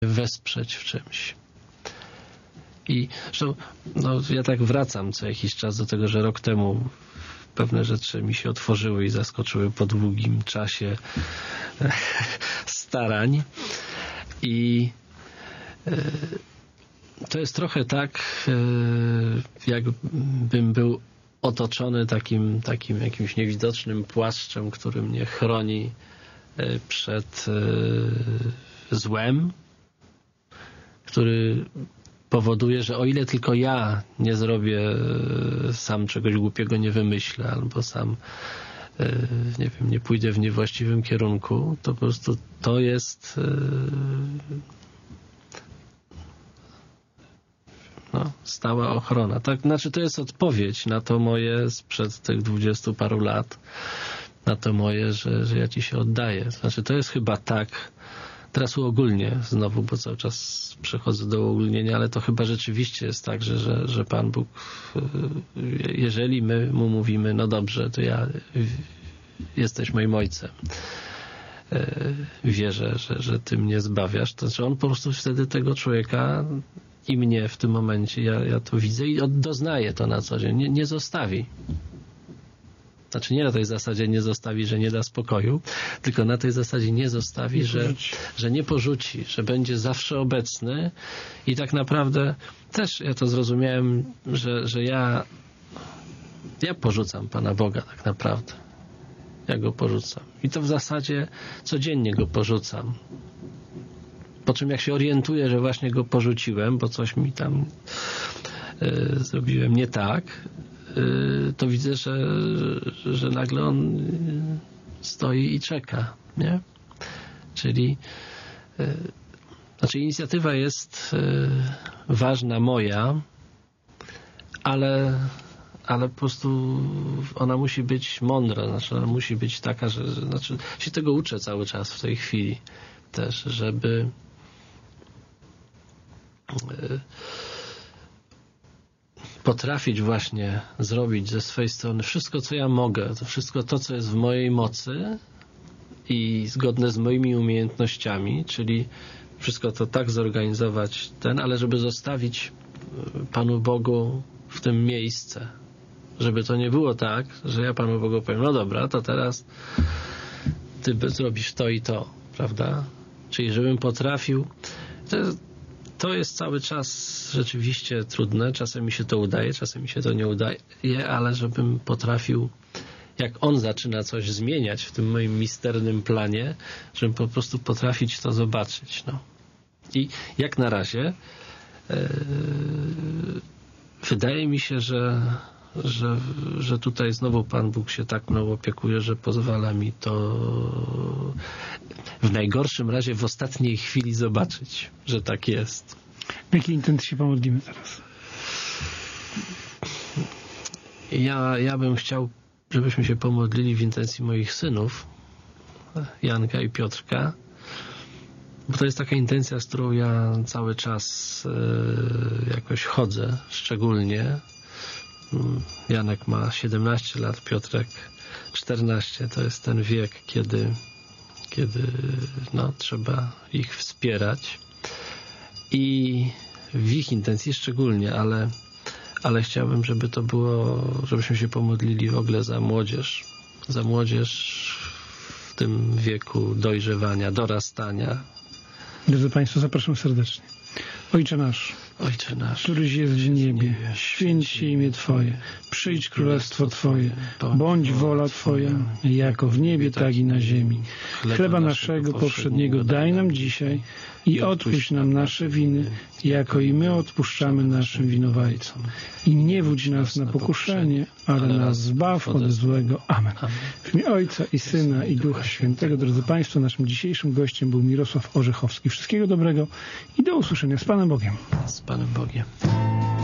wesprzeć w czymś. I zresztą, ja tak wracam co jakiś czas do tego, że rok temu pewne rzeczy mi się otworzyły i zaskoczyły po długim czasie starań. I to jest trochę tak, jakbym był otoczony takim jakimś niewidocznym płaszczem, który mnie chroni przed złem, który powoduje, że o ile tylko ja nie zrobię sam czegoś głupiego, nie wymyślę, albo sam nie pójdę w niewłaściwym kierunku, to po prostu to jest stała ochrona. Tak, znaczy to jest odpowiedź na to moje sprzed tych 20 paru lat, na to moje, że ja ci się oddaję. Znaczy to jest chyba tak, teraz uogólnię znowu, bo cały czas przechodzę do uogólnienia, ale to chyba rzeczywiście jest tak, że Pan Bóg, jeżeli my mu mówimy, no dobrze, to jesteś moim ojcem, wierzę, że ty mnie zbawiasz, to znaczy on po prostu wtedy tego człowieka i mnie w tym momencie, ja to widzę i doznaję to na co dzień, nie zostawi. Znaczy nie na tej zasadzie nie zostawi, że nie da spokoju, tylko na tej zasadzie nie zostawi, że nie porzuci, że będzie zawsze obecny i tak naprawdę też ja to zrozumiałem, że ja porzucam Pana Boga tak naprawdę. Ja Go porzucam. I to w zasadzie codziennie Go porzucam. Po czym jak się orientuję, że właśnie Go porzuciłem, bo coś mi tam zrobiłem nie tak, to widzę, że nagle on stoi i czeka, nie? Czyli inicjatywa jest ważna moja, ale po prostu ona musi być mądra, znaczy ona musi być taka, że się tego uczę cały czas w tej chwili też, żeby potrafić właśnie zrobić ze swojej strony wszystko, co ja mogę, to wszystko to, co jest w mojej mocy i zgodne z moimi umiejętnościami, czyli wszystko to tak zorganizować ale żeby zostawić Panu Bogu w tym miejsce. Żeby to nie było tak, że ja Panu Bogu powiem, no dobra, to teraz ty zrobisz to i to, prawda? Czyli żebym potrafił. To jest cały czas rzeczywiście trudne. Czasem mi się to udaje, czasem mi się to nie udaje, ale żebym potrafił, jak on zaczyna coś zmieniać w tym moim misternym planie, żebym po prostu potrafić to zobaczyć. No. I jak na razie wydaje mi się, że tutaj znowu Pan Bóg się tak mną opiekuje, że pozwala mi to w najgorszym razie w ostatniej chwili zobaczyć, że tak jest. W jakiej intencji się pomodlimy teraz? Ja bym chciał, żebyśmy się pomodlili w intencji moich synów, Janka i Piotrka, bo to jest taka intencja, z którą ja cały czas jakoś chodzę, szczególnie. Janek ma 17 lat, Piotrek 14. To jest ten wiek, kiedy trzeba ich wspierać. I w ich intencji szczególnie, ale chciałbym, żeby to było, żebyśmy się pomodlili w ogóle za młodzież. Za młodzież w tym wieku dojrzewania, dorastania. Drodzy Państwo, zapraszam serdecznie. Ojcze nasz, któryś jest w niebie, święć się imię Twoje, przyjdź królestwo Twoje, bądź wola Twoja, jako w niebie, tak i na ziemi. Chleba naszego powszedniego daj nam dzisiaj i odpuść nam nasze winy, jako i my odpuszczamy naszym winowajcom. I nie wódź nas na pokuszenie, ale nas zbaw od złego. Amen. W imię Ojca i Syna i Ducha Świętego. Drodzy Państwo, naszym dzisiejszym gościem był Mirosław Orzechowski. Wszystkiego dobrego i do usłyszenia z Panem Bogiem. Z Panem Bogiem.